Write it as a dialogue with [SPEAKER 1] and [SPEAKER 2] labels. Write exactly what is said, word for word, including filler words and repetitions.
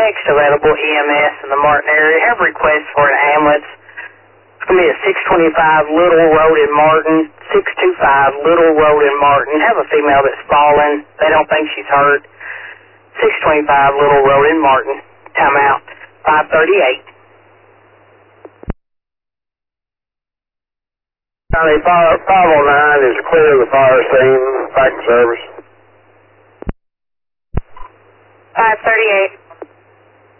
[SPEAKER 1] Next available E M S in the Martin area. Have a request for an ambulance. It's going to be at six twenty-five Little Road in Martin. six twenty-five Little Road in Martin. Have a female that's fallen. They don't think she's hurt. six twenty-five Little Road in Martin. Time out. five thirty-eight.
[SPEAKER 2] County five oh nine is clear of the fire scene. Back to service.
[SPEAKER 1] five thirty-eight.